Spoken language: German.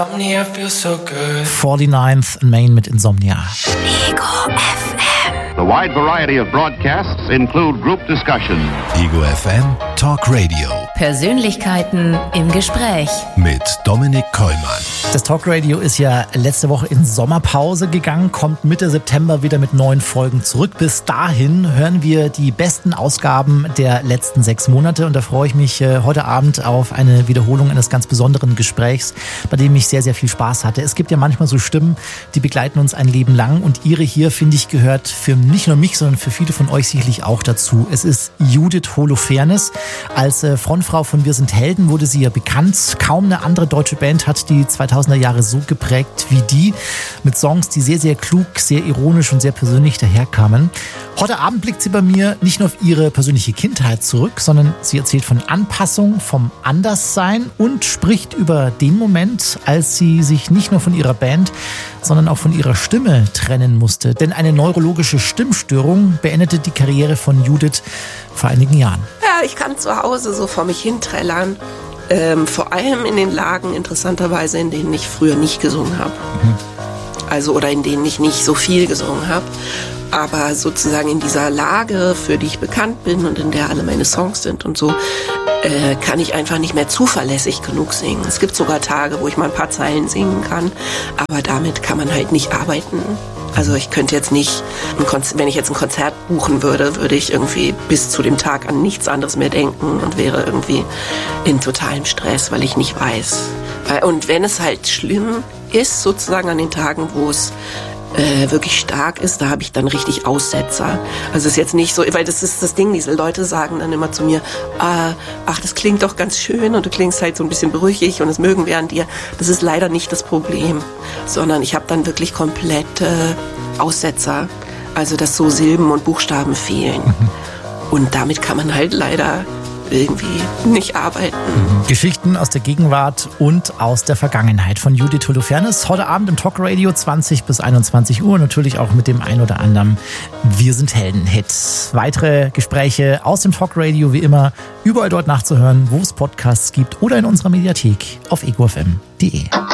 Insomnia feels so good. 49th and Main mit Insomnia. Ego FM. The wide variety of broadcasts include group discussion. Ego FM Talk Radio. Persönlichkeiten im Gespräch. Mit Dominik Kollmann. Das Talk Radio ist ja letzte Woche in Sommerpause gegangen, kommt Mitte September wieder mit neuen Folgen zurück. Bis dahin hören wir die besten Ausgaben der letzten 6 Monate und da freue ich mich heute Abend auf eine Wiederholung eines ganz besonderen Gesprächs, bei dem ich sehr, sehr viel Spaß hatte. Es gibt ja manchmal so Stimmen, die begleiten uns ein Leben lang und ihre hier, finde ich, gehört für nicht nur mich, sondern für viele von euch sicherlich auch dazu. Es ist Judith Holofernes. Als Frontfrau von Wir sind Helden wurde sie ja bekannt. Kaum eine andere deutsche Band hat die 2000er Jahre so geprägt wie die, mit Songs, die sehr, sehr klug, sehr ironisch und sehr persönlich daherkamen. Heute Abend blickt sie bei mir nicht nur auf ihre persönliche Kindheit zurück, sondern sie erzählt von Anpassung, vom Anderssein und spricht über den Moment, als sie sich nicht nur von ihrer Band, sondern auch von ihrer Stimme trennen musste. Denn eine neurologische Stimmstörung beendete die Karriere von Judith vor einigen Jahren. Ja, ich kann zu Hause so vor mich hinträllern. Vor allem in den Lagen, interessanterweise, in denen ich früher nicht gesungen habe. Also, oder in denen ich nicht so viel gesungen habe. Aber sozusagen in dieser Lage, für die ich bekannt bin und in der alle meine Songs sind und so, kann ich einfach nicht mehr zuverlässig genug singen. Es gibt sogar Tage, wo ich mal ein paar Zeilen singen kann, aber damit kann man halt nicht arbeiten. Also ich könnte jetzt nicht, wenn ich jetzt ein Konzert buchen würde, würde ich irgendwie bis zu dem Tag an nichts anderes mehr denken und wäre irgendwie in totalem Stress, weil ich nicht weiß. Und wenn es halt schlimm ist, sozusagen an den Tagen, wo es wirklich stark ist, da habe ich dann richtig Aussetzer. Also es ist jetzt nicht so, weil das ist das Ding, diese Leute sagen dann immer zu mir, ach, das klingt doch ganz schön und du klingst halt so ein bisschen brüchig und das mögen wir an dir. Das ist leider nicht das Problem, sondern ich habe dann wirklich komplette Aussetzer, also dass so Silben und Buchstaben fehlen. Und damit kann man halt leider irgendwie nicht arbeiten. Geschichten aus der Gegenwart und aus der Vergangenheit von Judith Holofernes. Heute Abend im Talk Radio 20 bis 21 Uhr. Natürlich auch mit dem ein oder anderen Wir sind Helden-Hit. Weitere Gespräche aus dem Talk Radio wie immer überall dort nachzuhören, wo es Podcasts gibt oder in unserer Mediathek auf egofm.de.